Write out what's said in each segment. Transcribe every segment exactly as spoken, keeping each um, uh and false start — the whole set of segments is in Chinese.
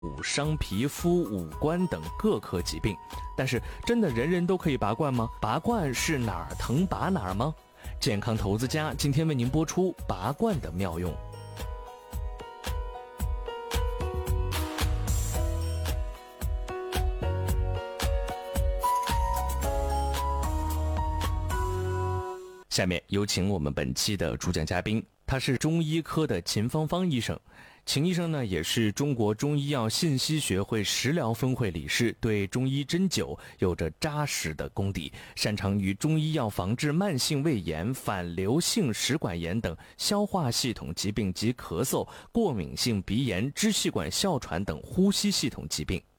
伤皮肤、五官等各科疾病。但是真的人人都可以拔罐吗？拔罐是哪儿疼拔哪儿吗？健康投资家今天为您播出拔罐的妙用。下面有请我们本期的主讲嘉宾，他是中医科的秦芳芳医生。秦医生呢，也是中国中医药信息学会食疗分会理事，对中医针灸有着扎实的功底，擅长于中医药防治慢性胃炎、反流性食管炎等消化系统疾病及咳嗽、过敏性鼻炎、支气管哮喘等呼吸系统疾病。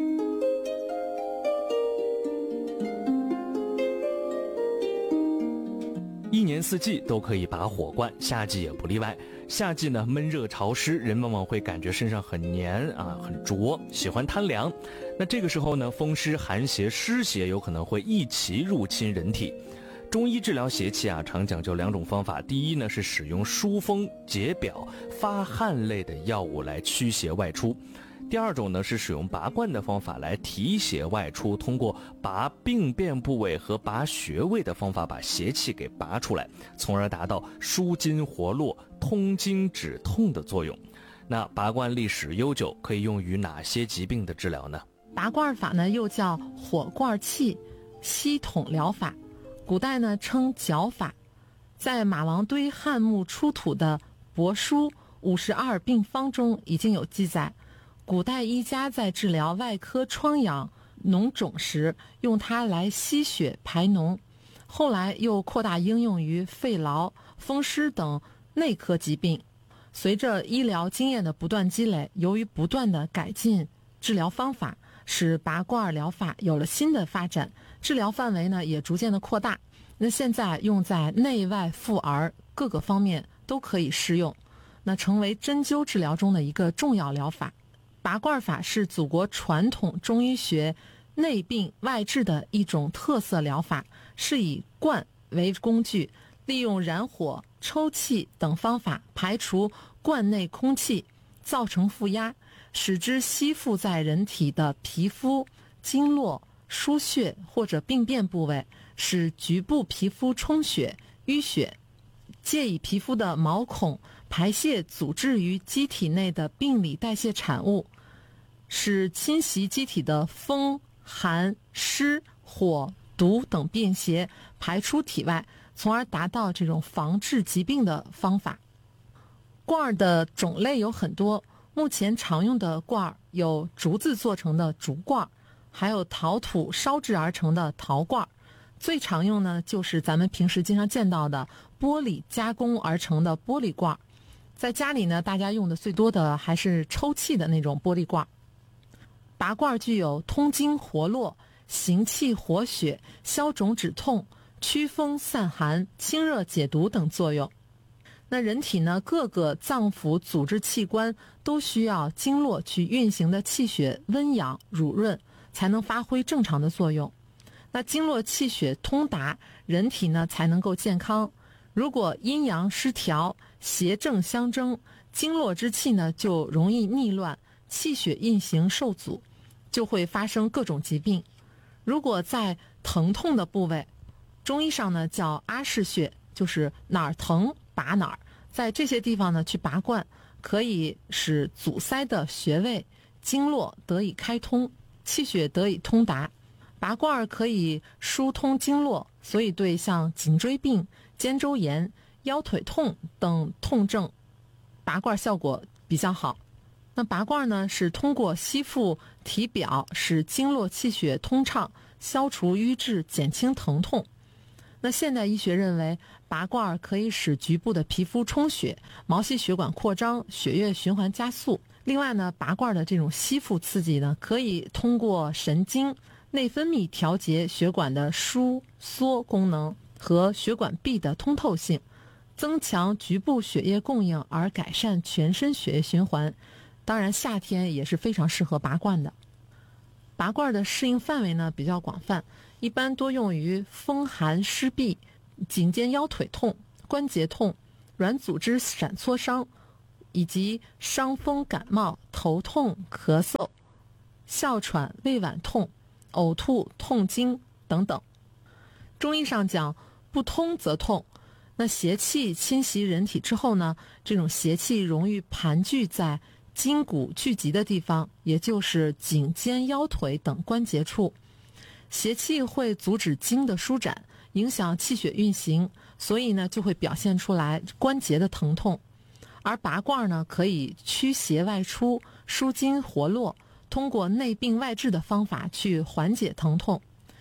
一年四季都可以拔火罐，夏季也不例外。夏季呢，闷热潮湿，人往往会感觉身上很黏啊，很灼，喜欢贪凉。那这个时候呢，风湿、寒邪、湿邪有可能会一起入侵人体。中医治疗邪气啊，常讲究两种方法。第一呢，是使用疏风解表、发汗类的药物来驱邪外出。第二种呢，是使用拔罐的方法来提邪外出，通过拔病变部位和拔穴位的方法把邪气给拔出来，从而达到舒筋活络、通经止痛的作用。那拔罐历史悠久，可以用于哪些疾病的治疗呢？ 拔罐法呢，又叫火罐气吸筒疗法，古代呢称绞法。在马王堆汉墓出土的帛书五十二病方中已经有记载，古代医家在治疗外科疮疡、脓肿时，用它来吸血排脓。后来又扩大应用于肺痨、风湿等内科疾病。随着医疗经验的不断积累，由于不断的改进治疗方法，使拔罐疗法有了新的发展，治疗范围呢也逐渐的扩大。那现在用在内外妇儿各个方面都可以适用，那成为针灸治疗中的一个重要疗法。拔罐法是祖国传统中医学内病外治的一种特色疗法，是以罐为工具，利用燃火、抽气等方法排除罐内空气，造成负压，使之吸附在人体的皮肤、经络、腧穴或者病变部位，使局部皮肤充血、淤血，借以皮肤的毛孔排泄阻滞于机体内的病理代谢产物，使侵袭机体的风、寒、湿、火、毒等便邪排出体外，从而达到这种防治疾病的方法。罐的种类有很多，目前常用的罐有竹子做成的竹罐，还有陶土烧制而成的陶罐。最常用呢，就是咱们平时经常见到的玻璃加工而成的玻璃罐。在家里呢，大家用的最多的还是抽气的那种玻璃罐。拔罐具有通经活络、行气活血、消肿止痛、驱风散寒、清热解毒等作用。那人体呢，各个脏腑组织器官都需要经络去运行的气血温养濡润，才能发挥正常的作用。那经络气血通达，人体呢才能够健康。如果阴阳失调、邪正相争，经络之气呢就容易逆乱，气血运行受阻，就会发生各种疾病。如果在疼痛的部位，中医上呢叫阿是穴，就是哪儿疼拔哪儿，在这些地方呢去拔罐，可以使阻塞的穴位、经络得以开通，气血得以通达。拔罐可以疏通经络，所以对像颈椎病、肩周炎、腰腿痛等痛症，拔罐效果比较好。那拔罐呢，是通过吸附体表，使经络气血通畅，消除瘀滞，减轻疼痛。那现代医学认为，拔罐可以使局部的皮肤充血，毛细血管扩张，血液循环加速。另外呢，拔罐的这种吸附刺激呢，可以通过神经、内分泌调节血管的收缩功能和血管壁的通透性，增强局部血液供应，而改善全身血液循环。当然夏天也是非常适合拔罐的。拔罐的适应范围呢比较广泛，一般多用于风寒湿痹、颈肩腰腿痛、关节痛、软组织闪挫伤、 以及伤风感冒、头痛、咳嗽、哮喘、胃脘痛、呕吐、痛经等等。中医上讲，不通则痛。那邪气侵袭人体之后呢，这种邪气容易盘踞在筋骨聚集的地方，也就是颈肩腰腿等关节处。邪气会阻止经的舒展，影响气血运行，所以呢就会表现出来关节的疼痛。而拔罐呢可以驱邪外出，舒筋活络，通过内病外治的方法去缓解疼痛。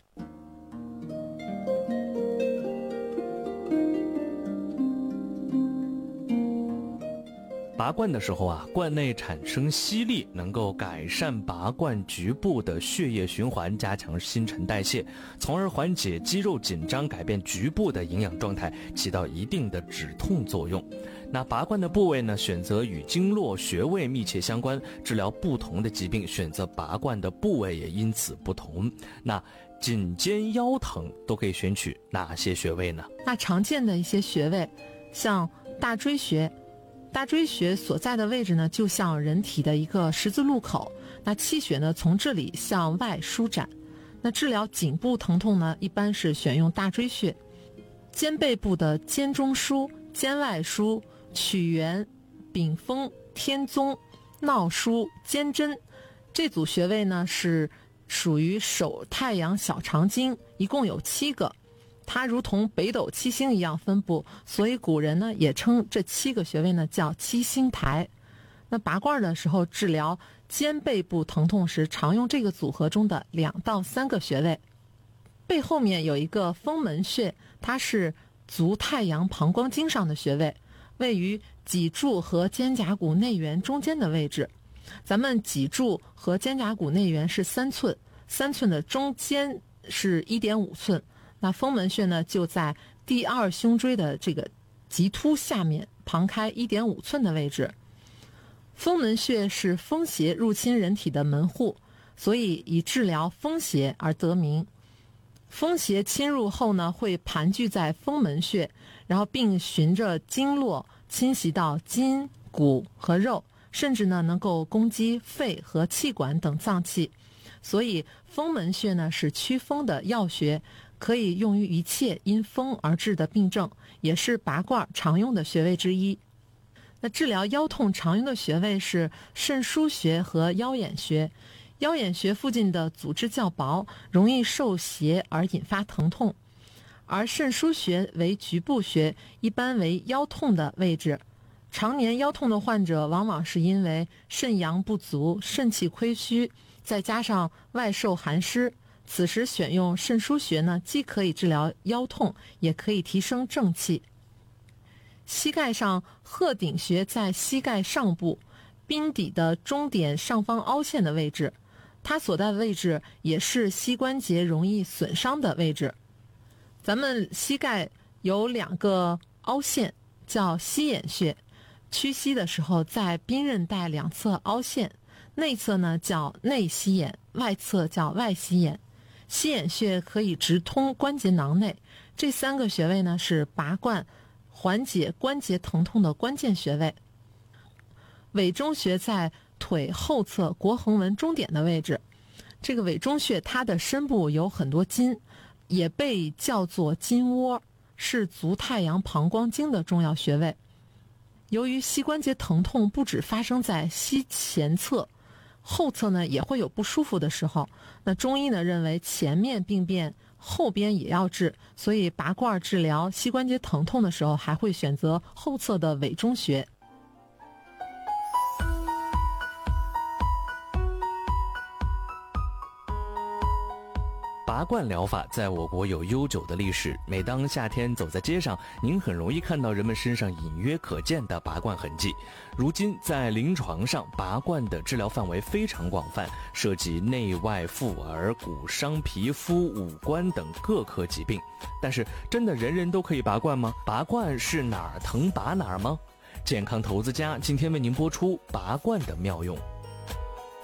拔罐的时候啊，罐内产生吸力，能够改善拔罐局部的血液循环，加强新陈代谢，从而缓解肌肉紧张，改变局部的营养状态，起到一定的止痛作用。那拔罐的部位呢，选择与经络穴位密切相关，治疗不同的疾病，选择拔罐的部位也因此不同。那颈肩腰疼都可以选取哪些穴位呢？ 那常见的一些穴位，像大椎穴。大椎穴所在的位置呢，就像人体的一个十字路口，那气血呢从这里向外舒展。那治疗颈部疼痛呢，一般是选用大椎穴。肩背部的肩中枢、肩外枢、曲缘、柄风、天宗、闹枢、肩针这组穴位呢，是属于手太阳小肠经，一共有七个。它如同北斗七星一样分布，所以古人呢也称这七个穴位呢叫七星台。那拔罐的时候治疗肩背部疼痛时，常用这个组合中的两到三个穴位。背后面有一个风门穴，它是足太阳膀胱经上的穴位，位于脊柱和肩胛骨内缘中间的位置。咱们脊柱和肩胛骨内缘是三寸，三寸的中间是 一点五寸。那风门穴呢，就在第二胸椎的这个棘突下面，旁开 一点五寸的位置。风门穴是风邪入侵人体的门户，所以以治疗风邪而得名。风邪侵入后呢，会盘踞在风门穴，然后并循着经络侵袭到筋、骨和肉，甚至呢能够攻击肺和气管等脏器。所以风门穴呢是祛风的药穴，可以用于一切因风而致的病症，也是拔罐常用的穴位之一。那治疗腰痛常用的穴位是肾腧穴和腰眼穴。腰眼穴附近的组织较薄，容易受邪而引发疼痛，而肾腧穴为局部穴，一般为腰痛的位置。常年腰痛的患者往往是因为肾阳不足、肾气亏虚，再加上外受寒湿，此时选用肾腧穴呢，既可以治疗腰痛，也可以提升正气。膝盖上鹤顶穴在膝盖上部髌底的中点上方凹陷的位置，它所在的位置也是膝关节容易损伤的位置。咱们膝盖有两个凹陷，叫膝眼穴，屈膝的时候在髌韧带两侧凹陷，内侧呢叫内膝眼，外侧叫外膝眼。膝眼穴可以直通关节囊内，这三个穴位呢是拔罐缓解关节疼痛的关键穴位。委中穴在腿后侧腘横纹中点的位置，这个委中穴它的深部有很多筋，也被叫做筋窝，是足太阳膀胱经的重要穴位。由于膝关节疼痛不只发生在膝前侧，后侧呢也会有不舒服的时候，那中医呢认为前面病变后边也要治，所以拔罐治疗膝关节疼痛的时候，还会选择后侧的委中穴。 拔罐疗法在我国有悠久的历史，每当夏天走在街上，您很容易看到人们身上隐约可见的拔罐痕迹。如今在临床上，拔罐的治疗范围非常广泛，涉及内外妇儿、骨伤、皮肤、五官等各科疾病。但是真的人人都可以拔罐吗？拔罐是哪儿疼拔哪儿吗？健康投资家今天为您播出拔罐的妙用。